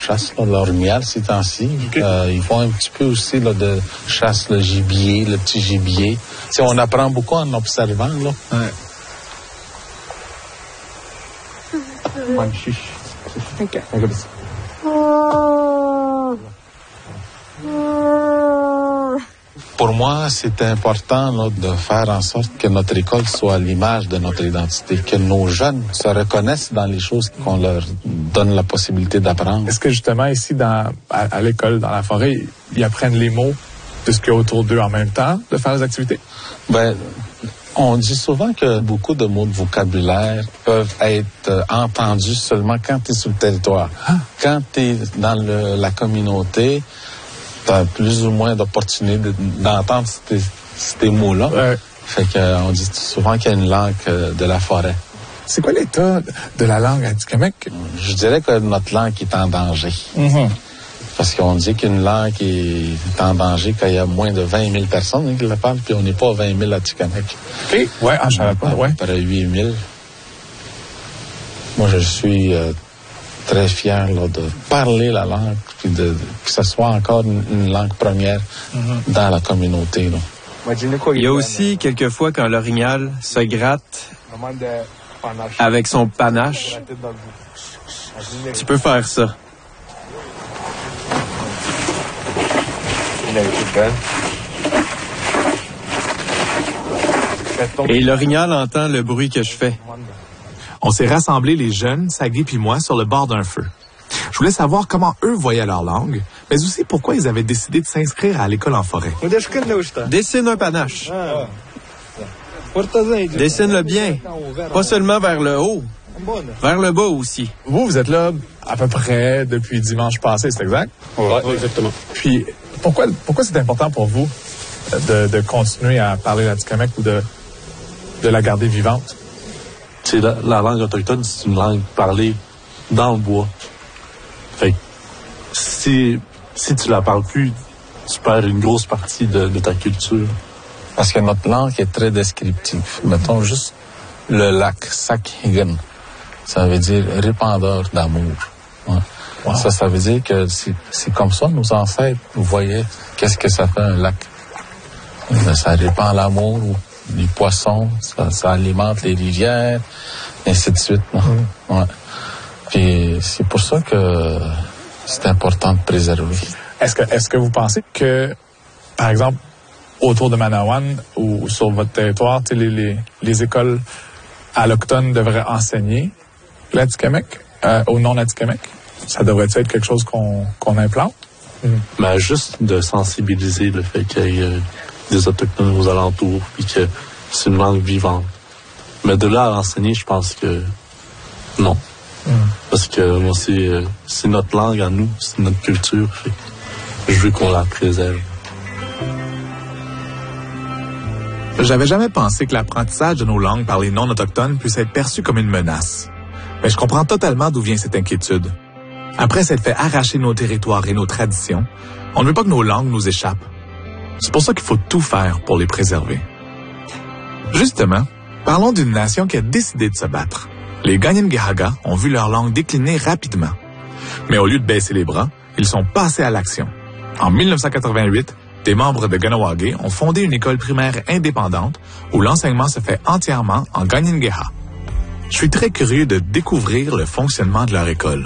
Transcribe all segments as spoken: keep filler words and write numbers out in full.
chasse là, l'orignal ces temps-ci. Okay. Euh, ils font un petit peu aussi là, de chasse le gibier, le petit gibier. T'sais, on apprend beaucoup en observant. Là. Ouais. Okay. Pour moi, c'est important là, de faire en sorte que notre école soit l'image de notre identité, que nos jeunes se reconnaissent dans les choses qu'on leur donne la possibilité d'apprendre. Est-ce que justement ici, dans, à, à l'école, dans la forêt, ils apprennent les mots de ce qu'il y a autour d'eux en même temps de faire les activités? Ben, on dit souvent que beaucoup de mots de vocabulaire peuvent être euh, entendus seulement quand tu es sur le territoire. Ah. Quand tu es dans le, la communauté, tu as plus ou moins d'opportunités d'entendre ces, ces mots-là. Ouais. Fait qu'on dit souvent qu'il y a une langue euh, de la forêt. C'est quoi l'état de la langue atikamekw? Je dirais que notre langue est en danger. Mm-hmm. Parce qu'on dit qu'une langue est en danger quand il y a moins de vingt mille personnes hein, qui la parlent, puis on n'est pas à vingt mille atikamekw. OK. Ouais, ah, je savais pas, ouais. À peu près huit mille. Moi, je suis euh, très fier là, de parler la langue, puis de, que ce soit encore une, une langue première mm-hmm. dans la communauté. Là. Il y a aussi quelquefois quand l'orignal se gratte avec son panache. Tu peux faire ça. Et l'orignal entend le bruit que je fais. On s'est rassemblés, les jeunes, Sagui puis moi, sur le bord d'un feu. Je voulais savoir comment eux voyaient leur langue, mais aussi pourquoi ils avaient décidé de s'inscrire à l'école en forêt. Dessine un panache. Dessine-le bien. Pas seulement vers le haut, vers le bas aussi. Vous, vous êtes là à peu près depuis dimanche passé, c'est exact? Oui, ouais, exactement. Puis, pourquoi, pourquoi c'est important pour vous de, de continuer à parler l'atikamekw ou de, de la garder vivante? C'est la, la langue autochtone, c'est une langue parlée dans le bois. Fait que si, si tu la parles plus, tu perds une grosse partie de, de ta culture. Parce que notre langue est très descriptive. Mettons juste le lac Sakhigan. Ça veut dire répandeur d'amour. Ouais. Wow. Ça, ça veut dire que c'est, c'est comme ça, nos ancêtres, vous voyez, qu'est-ce que ça fait un lac? Ça répand l'amour, les poissons, ça, ça alimente les rivières, et ainsi de suite. Mm. Ouais. Puis c'est pour ça que c'est important de préserver. Est-ce que, est-ce que vous pensez que, par exemple, autour de Manawan ou sur votre territoire, les, les, les écoles allochtones devraient enseigner l'atikamekw euh, au non-atikamekw? Ça devrait-tu être quelque chose qu'on, qu'on implante? Mm. Mais juste de sensibiliser le fait qu'il y ait des autochtones aux alentours puis que c'est une langue vivante. Mais de là à l'enseigner, je pense que non. Mm. Parce que moi, c'est, c'est notre langue à nous, c'est notre culture. Fait que je veux qu'on la préserve. J'avais jamais pensé que l'apprentissage de nos langues par les non-autochtones puisse être perçu comme une menace. Mais je comprends totalement d'où vient cette inquiétude. Après s'être fait arracher nos territoires et nos traditions, on ne veut pas que nos langues nous échappent. C'est pour ça qu'il faut tout faire pour les préserver. Justement, parlons d'une nation qui a décidé de se battre. Les Kanien'kehá:ka ont vu leur langue décliner rapidement. Mais au lieu de baisser les bras, ils sont passés à l'action. En dix-neuf cent quatre-vingt-huit, des membres de Kahnawake ont fondé une école primaire indépendante où l'enseignement se fait entièrement en Kanien'kéha. Je suis très curieux de découvrir le fonctionnement de leur école.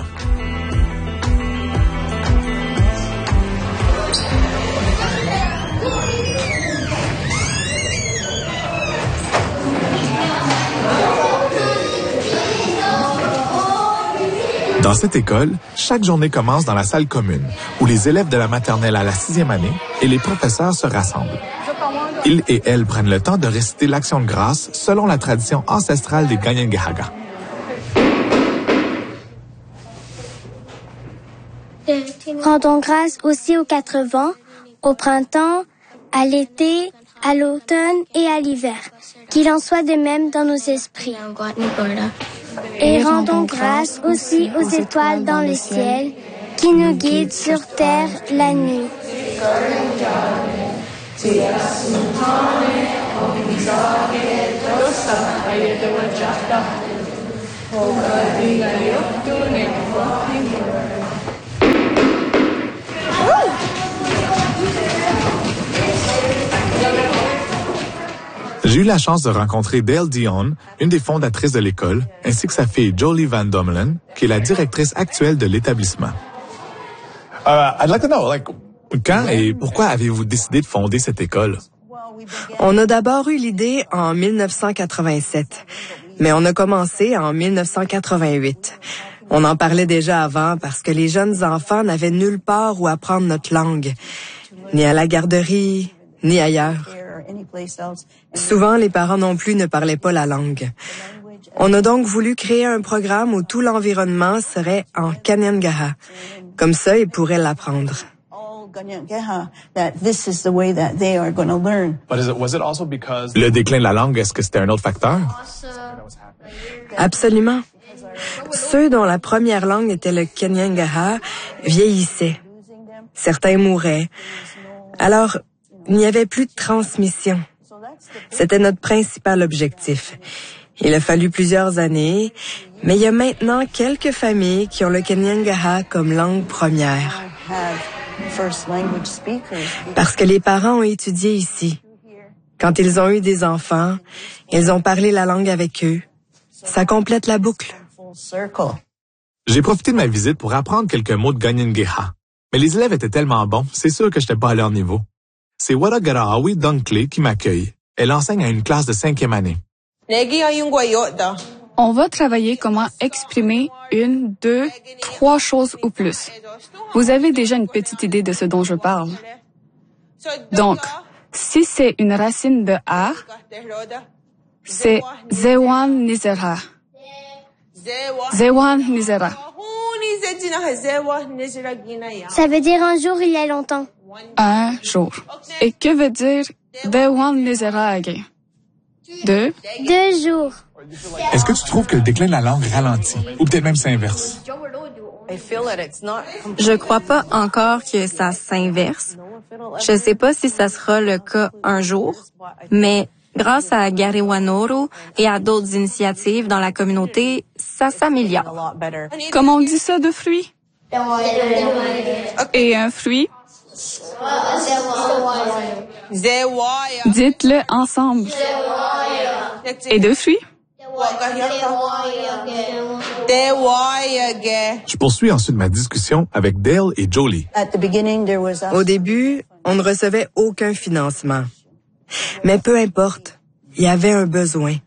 Dans cette école, chaque journée commence dans la salle commune, où les élèves de la maternelle à la sixième année et les professeurs se rassemblent. Ils et elles prennent le temps de réciter l'action de grâce selon la tradition ancestrale des Kanien'kehá:ka. Rendons grâce aussi aux quatre vents, au printemps, à l'été, à l'automne et à l'hiver. Qu'il en soit de même dans nos esprits. Et rendons grâce aussi aux étoiles dans le ciel, qui nous guident sur terre la nuit. J'ai eu la chance de rencontrer Dale Dion, une des fondatrices de l'école, ainsi que sa fille Jolie Van Dommelen, qui est la directrice actuelle de l'établissement. Uh, I'd like to know, like, quand et pourquoi avez-vous décidé de fonder cette école? On a d'abord eu l'idée en mille neuf cent quatre-vingt-sept, mais on a commencé en mille neuf cent quatre-vingt-huit. On en parlait déjà avant parce que les jeunes enfants n'avaient nulle part où apprendre notre langue, ni à la garderie, ni ailleurs. Souvent, les parents non plus ne parlaient pas la langue. On a donc voulu créer un programme où tout l'environnement serait en Kanien'kehá:ka. Comme ça, ils pourraient l'apprendre. Le déclin de la langue, est-ce que c'était un autre facteur? Absolument. Ceux dont la première langue était le Kanien'kehá:ka vieillissaient. Certains mouraient. Alors, il n'y avait plus de transmission. C'était notre principal objectif. Il a fallu plusieurs années, mais il y a maintenant quelques familles qui ont le Kanien'kehá:ka comme langue première. Parce que les parents ont étudié ici. Quand ils ont eu des enfants, ils ont parlé la langue avec eux. Ça complète la boucle. J'ai profité de ma visite pour apprendre quelques mots de Kanien'kehá:ka. Mais les élèves étaient tellement bons, c'est sûr que je n'étais pas à leur niveau. C'est Waragaraawi Dunkley qui m'accueille. Elle enseigne à une classe de cinquième année. On va travailler comment exprimer une, deux, trois choses ou plus. Vous avez déjà une petite idée de ce dont je parle. Donc, si c'est une racine de A, c'est Zewan Nizera. Zewan Nizera. Ça veut dire un jour il y a longtemps. Un jour. Et que veut dire Zewan Nizera? Deux. Deux jours. Est-ce que tu trouves que le déclin de la langue ralentit? Ou peut-être même s'inverse? Je crois pas encore que ça s'inverse. Je sais pas si ça sera le cas un jour, mais grâce à Garewanoro et à d'autres initiatives dans la communauté, ça s'améliore. Comment on dit ça de fruits? Et un fruit? Dites-le ensemble. Et deux fruits? Je poursuis ensuite ma discussion avec Dale et Jolie. Au début, on ne recevait aucun financement. Mais peu importe, il y avait un besoin.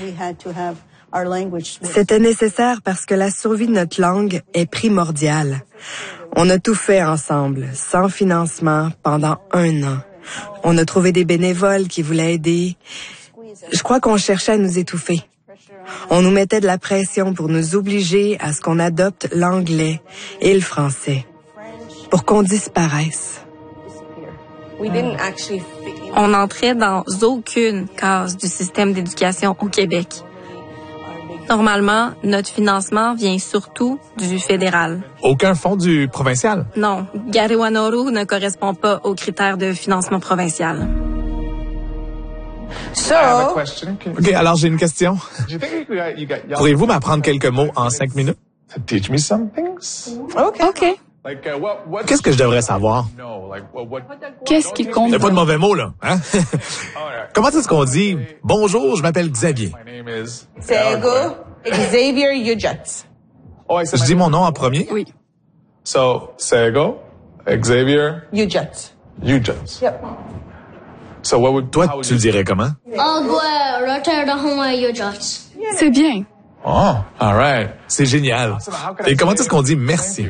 C'était nécessaire parce que la survie de notre langue est primordiale. On a tout fait ensemble, sans financement, pendant un an. On a trouvé des bénévoles qui voulaient aider. Je crois qu'on cherchait à nous étouffer. On nous mettait de la pression pour nous obliger à ce qu'on adopte l'anglais et le français, pour qu'on disparaisse. On n'entrait dans aucune case du système d'éducation au Québec. Normalement, notre financement vient surtout du fédéral. Aucun fonds du provincial? Non, Garewanoro ne correspond pas aux critères de financement provincial. OK, alors j'ai une question. Pourriez-vous m'apprendre quelques mots en cinq minutes? OK. Qu'est-ce que je devrais savoir? Qu'est-ce qui compte? Il n'y a pas de mauvais mots, là. Hein? Comment est-ce qu'on dit « Bonjour, je m'appelle Xavier ». Xavier Ujats. Je dis mon nom en premier? Oui. So, Sego, Xavier, Ujats. Ujats. Yep. So what would, Toi, tu le dirais comment? C'est bien. Oh, all right. C'est génial. Et comment est-ce qu'on dit merci?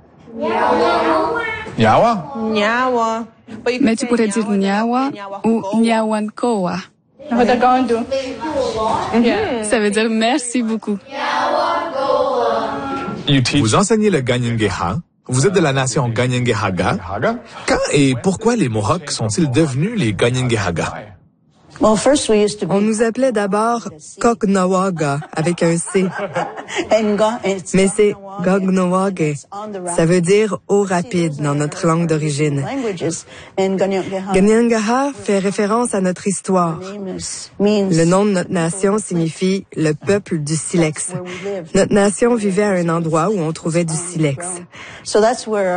Nyawa? Nyawa. Mais tu pourrais dire Nyawa ou Nyawankoa. Ça veut dire merci beaucoup. Vous enseignez le Kanien'kehá:ka. Vous êtes de la nation Kanien'kehá:ka. Quand et pourquoi les Mohawks sont-ils devenus les Kanien'kehá:ka? On nous appelait d'abord Koknawaga avec un C. Mais c'est Gognawaga. Ça veut dire eau rapide dans notre langue d'origine. Kanien'kehá:ka fait référence à notre histoire. Le nom de notre nation signifie le peuple du silex. Notre nation vivait à un endroit où on trouvait du silex.